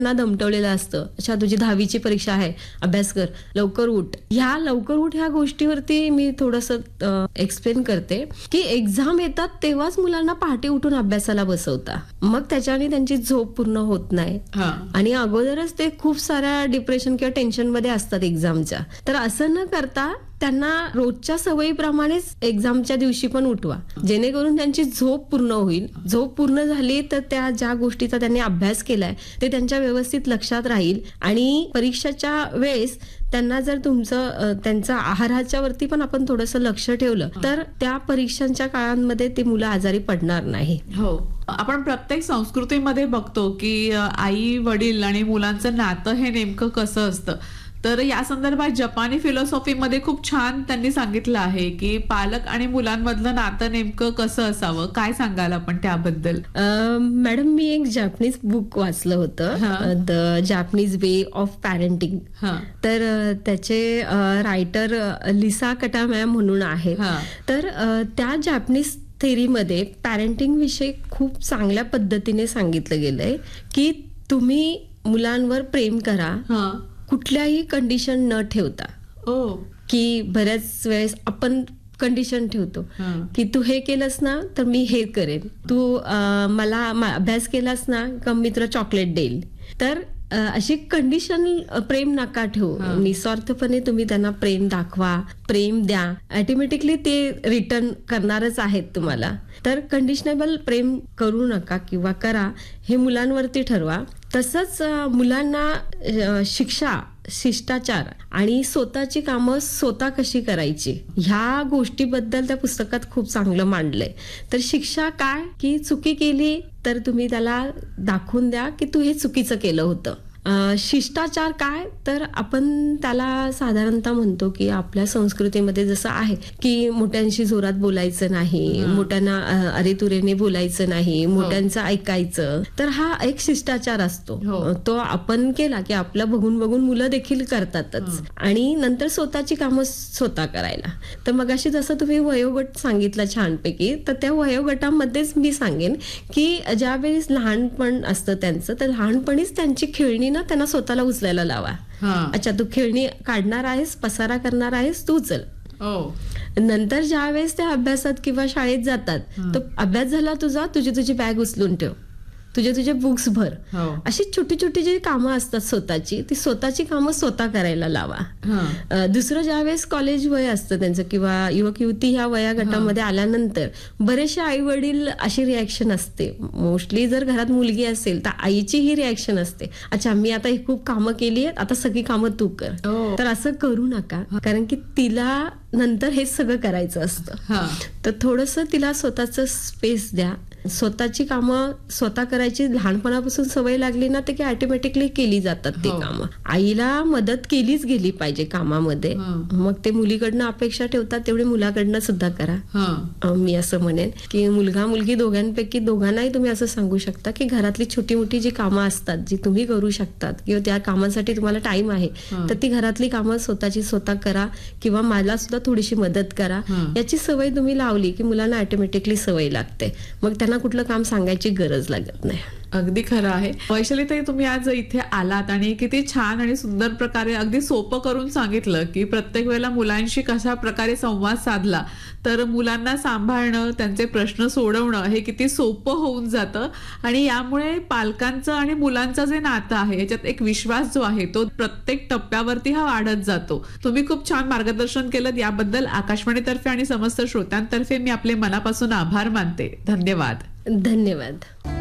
ना दमटवलेलं असतं. अच्छा, तुझी 10वीची परीक्षा आहे, अभ्यास कर, लवकर उठ. लवकर उठ ह्या गोष्टीवरती मी थोडंसं एक्सप्लेन करते की एक्झाम येतात तेव्हाच मुलांना पहाटे उठून अभ्यासाला बसवता, मग त्याच्याने त्यांची झोप पूर्ण होत नाही आणि अगोदरच ते खूप साऱ्या डिप्रेशन किंवा टेन्शन मध्ये असतात एक्झामच्या. तर असं न करता त्यांना रोजच्या सवयीप्रमाणेच एक्झामच्या दिवशी पण उठवा, जेणेकरून त्यांची झोप पूर्ण होईल. झोप पूर्ण झाली तर त्या ज्या गोष्टीचा त्यांनी अभ्यास केलाय ते त्यांच्या व्यवस्थित लक्षात राहील आणि परीक्षेच्या वेळेस त्यांना जर त्यांचा आहाराच्या वरती पण आपण थोडंसं लक्ष ठेवलं तर त्या परीक्षांच्या काळांमध्ये ते मुलं आजारी पडणार नाही. हो, आपण प्रत्येक संस्कृतीमध्ये बघतो की आई वडील आणि मुलांचं नातं हे नेमकं कसं असतं. तर या संदर्भात जपानी फिलॉसॉफीमध्ये खूप छान त्यांनी सांगितलं आहे की पालक आणि मुलांमधलं नातं नेमकं कसं असावं. काय सांगाल आपण त्याबद्दल? मॅडम, मी एक जॅपनीज बुक वाचलं होतं, the Japanese way of parenting. तर त्याचे रायटर लिसा कटा मॅम म्हणून आहेत. तर त्या जॅपनीज थेरीमध्ये पॅरेंटिंग विषयी खूप चांगल्या पद्धतीने सांगितलं गेलंय की तुम्ही मुलांवर प्रेम करा, कुठल्याही कंडिशन न ठेवता. की बऱ्याच वेळेस आपण कंडिशन ठेवतो की तू हे केलंस ना तर मी हे करेन, तू मला अभ्यास केलास ना का मी तुला चॉकलेट देईल. तर अशी कंडिशन प्रेम नका ठेवू. निस्वार्थपणे तुम्ही त्यांना प्रेम दाखवा, प्रेम द्या, ऑटोमॅटिकली ते रिटर्न करणारच आहेत तुम्हाला. तर कंडिशनेबल प्रेम करू नका किंवा करा, हे मुलांवरती ठरवा. तसंच मुलांना शिष्टाचार आणि स्वतःची कामं स्वतः कशी करायची ह्या गोष्टीबद्दल त्या पुस्तकात खूप चांगलं मांडलंय. तर शिक्षा काय की चुकी केली तर तुम्ही त्याला दाखवून द्या की तू हे चुकीचं केलं होतं. शिष्टाचार काय तर आपण त्याला साधारणतः म्हणतो की आपल्या संस्कृतीमध्ये जसं आहे की मोठ्यांशी जोरात बोलायचं नाही, मोठ्यांना अरे तुरेने बोलायचं नाही, मोठ्यांचं ऐकायचं. तर हा एक शिष्टाचार असतो, तो आपण केला की आपला बघून बघून मुलं देखील करतातच. आणि नंतर स्वतःची कामं स्वतः करायला. तर मग अशी जसं तुम्ही वयोगट सांगितलं छानपैकी, तर त्या वयोगटामध्येच मी सांगेन की ज्यावेळेस लहानपण असतं त्यांचं, तर लहानपणीच त्यांची खेळणी ना त्यांना स्वतःला उचलायला लावा. अच्छा, तू खेळणी काढणार आहेस, पसारा करणार आहेस, तू उचल. नंतर ज्या वेळेस त्या अभ्यासात किंवा शाळेत जातात तर अभ्यास झाला तुझा, तुझी बॅग उचलून ठेव, तुझे बुक्स भर. अशी छोटी छोटी जी कामं असतात स्वतःची कामं स्वतः करायला लावा. दुसरं ज्यावेळेस कॉलेज वय असतं त्यांचं किंवा युवक युवती ह्या वया गटामध्ये आल्यानंतर बरेचसे आई वडील अशी रिॲक्शन असते. मोस्टली जर घरात मुलगी असेल तर आईची ही रिॲक्शन असते, अच्छा मी आता ही खूप कामं केली आहेत, आता सगळी कामं तू कर. तर असं करू नका, कारण की तिला नंतर हे सगळं करायचं असतं. तर थोडंसं तिला स्वतःचं स्पेस द्या, स्वतःची कामं स्वतः करायची लहानपणापासून सवय लागली ना ते की ऑटोमॅटिकली केली जातात ती कामं. आईला मदत केलीच गेली पाहिजे कामामध्ये. मग ते मुलीकडनं अपेक्षा ठेवतात तेवढे मुलाकडनं सुद्धा करा. मी असं म्हणेन की मुलगा मुलगी दोघांपैकी दोघांनाही तुम्ही असं सांगू शकता की घरातली छोटी मोठी जी कामं असतात जी तुम्ही करू शकतात किंवा त्या कामांसाठी तुम्हाला टाइम आहे तर ती घरातली कामं स्वतःची स्वतः करा किंवा मला सुद्धा थोडीशी मदत करा. याची सवय तुम्ही लावली की मुलांना ऑटोमॅटिकली सवय लागते, मग त्यांना कुठलं काम सांगायची गरज लागत नाही. अगदी खरं आहे. वैशालीताई, तुम्ही आज इथे आलात आणि किती छान आणि सुंदर प्रकारे अगदी सोपं करून सांगितलं की प्रत्येक वेळेला मुलांशी कशा प्रकारे संवाद साधला तर मुलांना सांभाळणं, त्यांचे प्रश्न सोडवणं हे किती सोपं होऊन जातं आणि यामुळे पालकांचं आणि मुलांचं जे नातं आहे याच्यात एक विश्वास जो आहे तो प्रत्येक टप्प्यावरती हा वाढत जातो. तुम्ही खूप छान मार्गदर्शन केलं, याबद्दल आकाशवाणीतर्फे आणि समस्त श्रोत्यांतर्फे मी आपले मनापासून आभार मानते. धन्यवाद. धन्यवाद.